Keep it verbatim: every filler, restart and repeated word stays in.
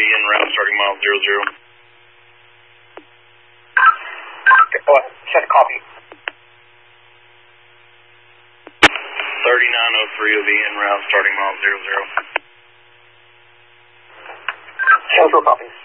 en route starting mile zero zero. Okay, go ahead. Send a copy. thirty-nine oh three will be en route starting mile zero zero. Central copies.